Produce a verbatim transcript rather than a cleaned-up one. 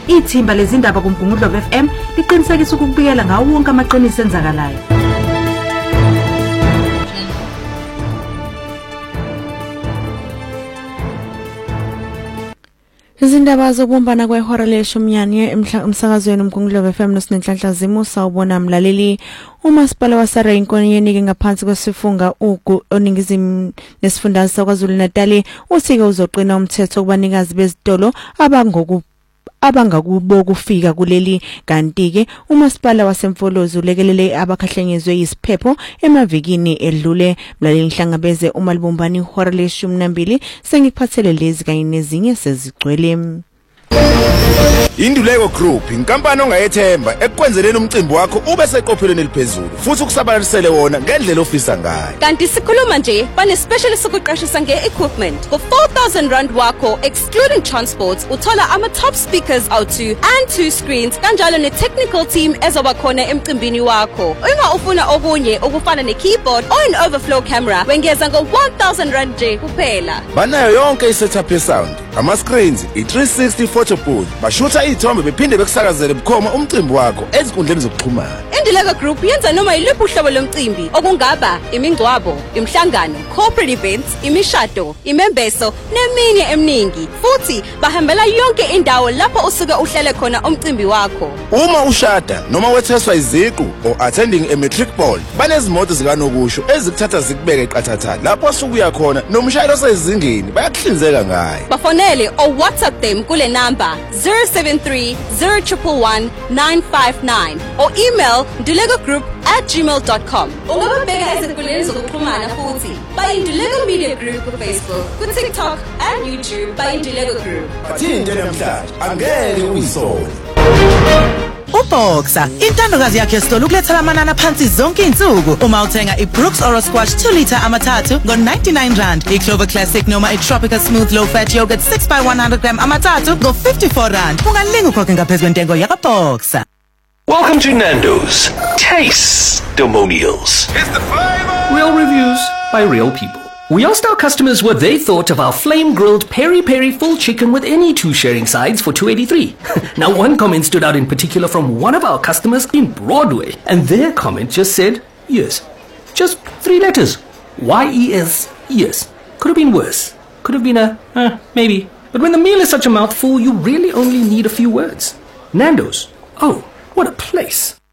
Ithimba lezindaba kuMgungundlovu F M liqinisekisa ukubikela ngawo wonke amaqiniso enzakalayo. Izindaba zokubumbana kwehora leshumnyanye emsakazweni uMgungundlovu F M nosinenhlanhla zimusa ubona mlaleli. Umasipala waseRainkonie yenike ngaphansi kwesifunga ugu oningizimu nesifundazwe saKwaZulu Natal usike uzoqina umthetho kubanikazi bezitolo abangoku abangakubo kufika kuleli kanti ke umasipala waseMfolozi ulekelele abakhahlenyezwe isiphepho emavikini edlule. Mlaleli nhlangabeze uma libumbani ihora leshumi nambili sengikuphathele lezi kanye nezinye sezigcwele. Induleko Group inkampani ongayethemba ekwenzeleni umcimbi wakho ube seqophelweni eliphezulu futhi ukusabalalisele wona ngendlela ofisa ngayo. Kanti sikhuluma nje bane special sokuqashisa nge-equipment ngo four thousand rand wakho excluding transport uthola ama top speakers out two and two screens kanjalo ne-technical team ezoba khona emcimbini wakho. Uma ufuna okunye okufana ne-keyboard or an overflow camera wengeza ngo one thousand rand nje kuphela. Banayo yonke i-setup ye-sound, ama-screens, i-three sixty photo booth, bashutha ithombe bephinde bekusakazele bukhoma umcimbi wakho ezinkundleni zokuxhumana. Induleko Group yenza noma yiliphi uhlobo lomcimbi okungaba imingcwabo, imhlangano, corporate events, imishado, imembeso neminye eminingi futhi bahambela yonke indawo lapho usuke uhlele khona umcimbi wakho. Uma ushada noma wetheswa iziqu or attending a matric ball banezimoto zikanokusho ezikuthatha zikubeke eqathatha lapho osukuya khona nomshayeli osezingeni bayakuhlinzeka ngayo. Bafonele or WhatsApp them kule number zero seven three zero one one nine five nine or email ndulekogroup at gmail dot com. Ungababheka ezinkundleni zokuxhumana futhi bayinduleko Media Group ku Facebook, ku TikTok and YouTube bayinduleko Group. Bathinte namhlanje angeke uyisole. uBoxer intandokazi yakhe esitolo ukulethela amanani phansi zonke insuku uma uthenga iBrooks Oro Squash two litre amathathu ngo ninety-nine rand, iClover Classic noma iTropica Smooth Low Fat Yogurt six by one hundred gram amathathu ngo fifty-four rand. Ungalinga ukhokhe ngaphezulu kwentengo yakaBoxer. Welcome to Nando's Taste-Demonials. It's the flavor. Real reviews by real people. We asked our customers what they thought of our flame-grilled peri-peri full chicken with any two sharing sides for two eighty-three. Now, one comment stood out in particular from one of our customers in Broadway, and their comment just said, yes. Just three letters. Y E S, yes. Could have been worse. Could have been a, uh, maybe. But when the meal is such a mouthful, you really only need a few words. Nando's. Oh, what a place.